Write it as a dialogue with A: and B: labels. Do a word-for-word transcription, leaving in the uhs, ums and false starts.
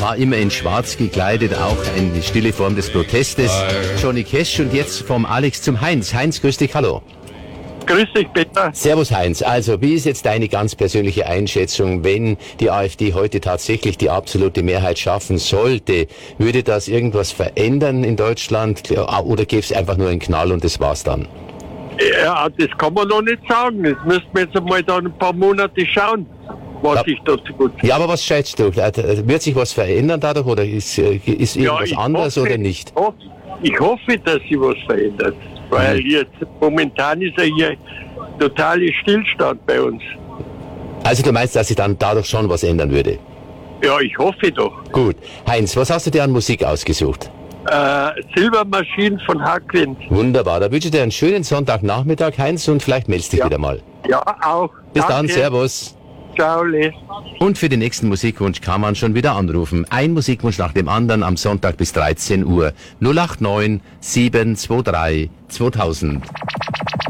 A: war immer in schwarz gekleidet, auch eine stille Form des Protestes. Johnny Cash und jetzt vom Alex zum Heinz. Heinz, grüß dich, hallo.
B: Grüß dich, Peter.
A: Servus Heinz, also wie ist jetzt deine ganz persönliche Einschätzung, wenn die AfD heute tatsächlich die absolute Mehrheit schaffen sollte, würde das irgendwas verändern in Deutschland oder gäbe es einfach nur einen Knall und das war's dann?
B: Ja, das kann man noch nicht sagen. Das müssten wir jetzt einmal da ein paar Monate schauen, was
A: Ja.
B: sich dazu gut.
A: Ja, aber was schätzt du? Wird sich was verändern dadurch oder ist, ist irgendwas
B: ich
A: anders
B: hoffe,
A: oder nicht?
B: Ich hoffe, ich hoffe, dass sich was verändert. Weil
A: Mhm.
B: jetzt momentan ist ja hier totaler Stillstand bei uns.
A: Also du meinst, dass sich dann dadurch schon was ändern würde?
B: Ja, ich hoffe doch.
A: Gut. Heinz, was hast du dir an Musik ausgesucht?
B: Äh, Silbermaschinen von Hackwind.
A: Wunderbar. Da wünsche ich dir einen schönen Sonntagnachmittag, Heinz, und vielleicht meldest dich
B: Ja.
A: wieder mal.
B: Ja, auch.
A: Bis dann,
B: Danke.
A: Servus.
B: Ciao, Les.
A: Und für den nächsten Musikwunsch kann man schon wieder anrufen. Ein Musikwunsch nach dem anderen am Sonntag bis dreizehn Uhr. null acht neun sieben zwei drei zweitausend.